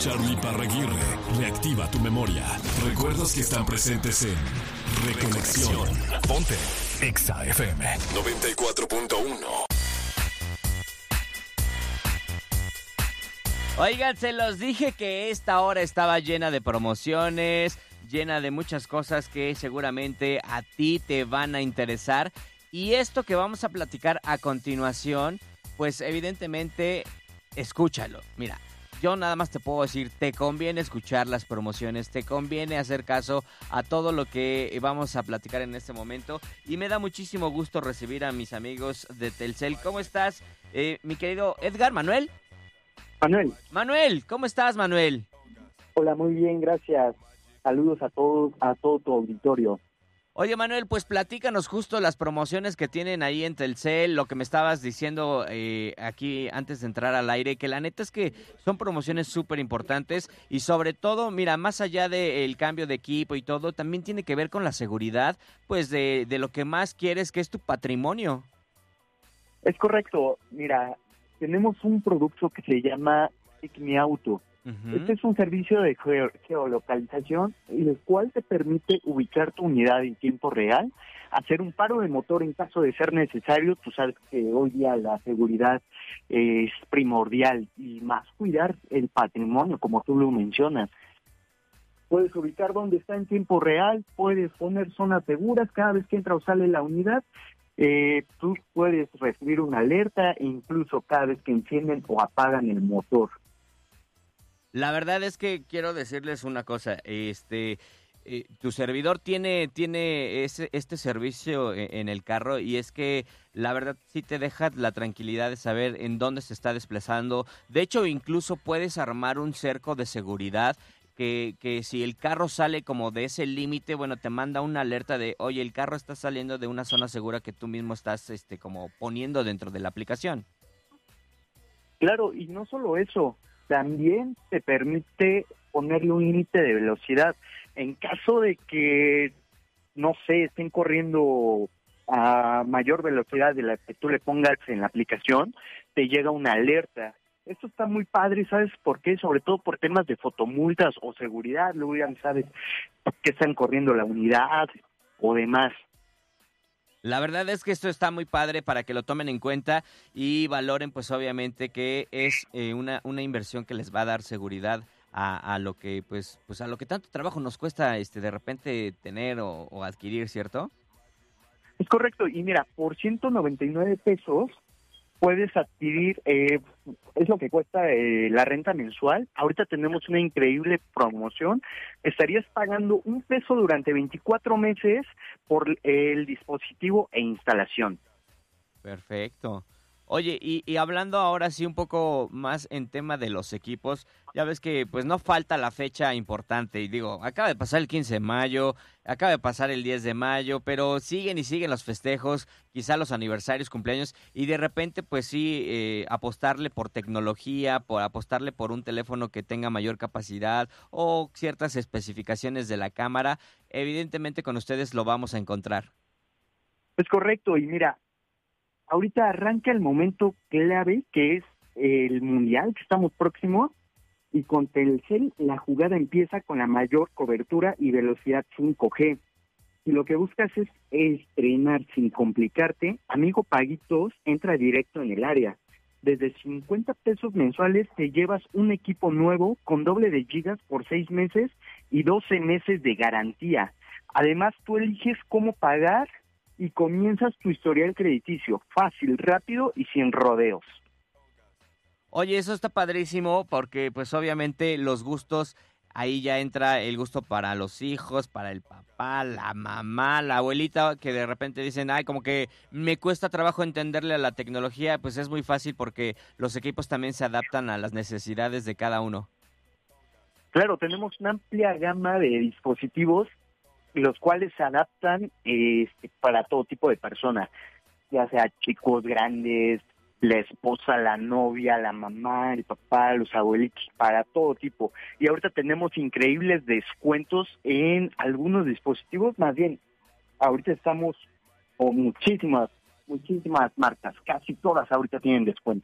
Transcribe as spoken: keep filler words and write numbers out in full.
Charlie Parraguirre reactiva tu memoria. Recuerdos que están presentes en Reconexión. Ponte Exa F M noventa y cuatro punto uno. Oigan, se los dije que esta hora estaba llena de promociones, llena de muchas cosas que seguramente a ti te van a interesar. Y esto que vamos a platicar a continuación, pues evidentemente, escúchalo. Mira, yo nada más te puedo decir, te conviene escuchar las promociones, te conviene hacer caso a todo lo que vamos a platicar en este momento. Y me da muchísimo gusto recibir a mis amigos de Telcel. ¿Cómo estás, eh, mi querido Edgar? ¿Manuel? Manuel. Manuel, ¿cómo estás, Manuel? Hola, muy bien, gracias. Saludos a todos, a todo tu auditorio. Oye, Manuel, pues platícanos justo las promociones que tienen ahí en Telcel, lo que me estabas diciendo eh, aquí antes de entrar al aire, que la neta es que son promociones súper importantes y sobre todo, mira, más allá del cambio de equipo y todo, también tiene que ver con la seguridad, pues de, de lo que más quieres, que es tu patrimonio. Es correcto, mira, tenemos un producto que se llama Mi Auto. Uh-huh. Este es un servicio de geo- geolocalización, el cual te permite ubicar tu unidad en tiempo real, hacer un paro de motor en caso de ser necesario. Tú sabes que hoy día la seguridad es primordial y más cuidar el patrimonio, como tú lo mencionas. Puedes ubicar dónde está en tiempo real, puedes poner zonas seguras cada vez que entra o sale la unidad. Eh, tú puedes recibir una alerta e incluso cada vez que encienden o apagan el motor. La verdad es que quiero decirles una cosa, este, eh, tu servidor tiene tiene ese, este servicio en, en el carro y es que la verdad sí te deja la tranquilidad de saber en dónde se está desplazando. De hecho, incluso puedes armar un cerco de seguridad que, que si el carro sale como de ese límite, bueno, te manda una alerta de, oye, el carro está saliendo de una zona segura que tú mismo estás este, como poniendo dentro de la aplicación. Claro, y no solo eso, también te permite ponerle un límite de velocidad. En caso de que, no sé, estén corriendo a mayor velocidad de la que tú le pongas en la aplicación, te llega una alerta. Esto está muy padre, ¿sabes por qué? Sobre todo por temas de fotomultas o seguridad. Luego ya sabes por qué están corriendo la unidad o demás. La verdad es que esto está muy padre para que lo tomen en cuenta y valoren, pues obviamente que es eh, una una inversión que les va a dar seguridad a, a lo que pues pues a lo que tanto trabajo nos cuesta este de repente tener o, o adquirir, ¿cierto? Es correcto, y mira, por ciento noventa y nueve pesos puedes adquirir, eh, es lo que cuesta eh, la renta mensual. Ahorita tenemos una increíble promoción. Estarías pagando un peso durante veinticuatro meses por el dispositivo e instalación. Perfecto. Oye, y, y hablando ahora sí un poco más en tema de los equipos, ya ves que pues no falta la fecha importante, y digo, acaba de pasar el quince de mayo, acaba de pasar el diez de mayo, pero siguen y siguen los festejos, quizá los aniversarios, cumpleaños, y de repente pues sí, eh, apostarle por tecnología, por apostarle por un teléfono que tenga mayor capacidad o ciertas especificaciones de la cámara, evidentemente con ustedes lo vamos a encontrar. Es correcto, y mira, ahorita arranca el momento clave que es el Mundial, que estamos próximos, y con Telcel la jugada empieza con la mayor cobertura y velocidad cinco G. Si lo que buscas es estrenar sin complicarte, amigo Paguitos entra directo en el área. Desde cincuenta pesos mensuales te llevas un equipo nuevo con doble de gigas por seis meses y doce meses de garantía. Además, tú eliges cómo pagar y comienzas tu historial crediticio, fácil, rápido y sin rodeos. Oye, eso está padrísimo porque pues obviamente los gustos, ahí ya entra el gusto para los hijos, para el papá, la mamá, la abuelita, que de repente dicen, ay, como que me cuesta trabajo entenderle a la tecnología, pues es muy fácil porque los equipos también se adaptan a las necesidades de cada uno. Claro, tenemos una amplia gama de dispositivos los cuales se adaptan eh, para todo tipo de personas, ya sea chicos, grandes, la esposa, la novia, la mamá, el papá, los abuelitos, para todo tipo. Y ahorita tenemos increíbles descuentos en algunos dispositivos, más bien, ahorita estamos con muchísimas, muchísimas marcas, casi todas ahorita tienen descuento.